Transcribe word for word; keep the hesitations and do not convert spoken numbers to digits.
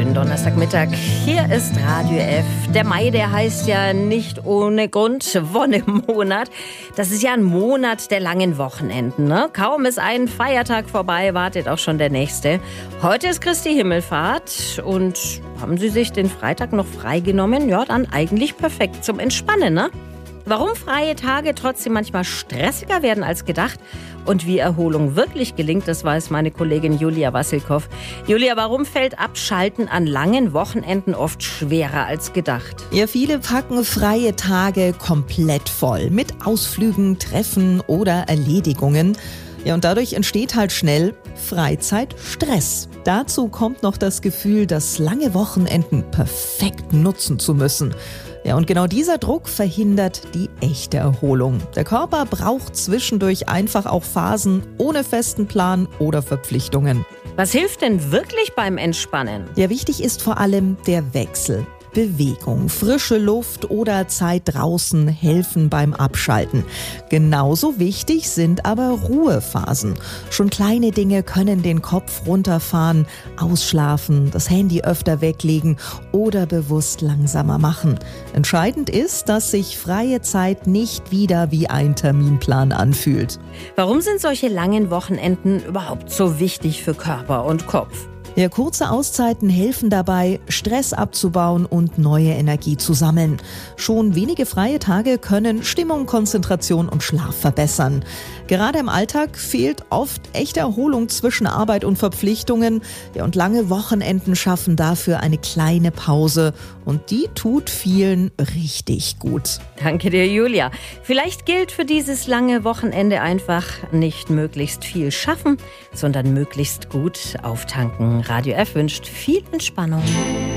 schönen Donnerstagmittag. Hier ist Radio F. Der Mai, der heißt ja nicht ohne Grund Wonnemonat. Das ist ja ein Monat der langen Wochenenden. Ne? Kaum ist ein Feiertag vorbei, wartet auch schon der nächste. Heute ist Christi Himmelfahrt und haben Sie sich den Freitag noch freigenommen? Ja, dann eigentlich perfekt zum Entspannen, ne? Warum freie Tage trotzdem manchmal stressiger werden als gedacht und wie Erholung wirklich gelingt, das weiß meine Kollegin Julia Wassilkow. Julia, warum fällt Abschalten an langen Wochenenden oft schwerer als gedacht? Ja, viele packen freie Tage komplett voll mit Ausflügen, Treffen oder Erledigungen. Ja, und dadurch entsteht halt schnell Freizeitstress. Dazu kommt noch das Gefühl, das lange Wochenenden perfekt nutzen zu müssen. Ja, und genau dieser Druck verhindert die echte Erholung. Der Körper braucht zwischendurch einfach auch Phasen ohne festen Plan oder Verpflichtungen. Was hilft denn wirklich beim Entspannen? Ja, wichtig ist vor allem der Wechsel. Bewegung, frische Luft oder Zeit draußen helfen beim Abschalten. Genauso wichtig sind aber Ruhephasen. Schon kleine Dinge können den Kopf runterfahren, ausschlafen, das Handy öfter weglegen oder bewusst langsamer machen. Entscheidend ist, dass sich freie Zeit nicht wieder wie ein Terminplan anfühlt. Warum sind solche langen Wochenenden überhaupt so wichtig für Körper und Kopf? Ja, kurze Auszeiten helfen dabei, Stress abzubauen und neue Energie zu sammeln. Schon wenige freie Tage können Stimmung, Konzentration und Schlaf verbessern. Gerade im Alltag fehlt oft echte Erholung zwischen Arbeit und Verpflichtungen. Ja, und lange Wochenenden schaffen dafür eine kleine Pause. Und die tut vielen richtig gut. Danke dir, Julia. Vielleicht gilt für dieses lange Wochenende einfach nicht möglichst viel schaffen, sondern möglichst gut auftanken. Radio F wünscht viel Entspannung.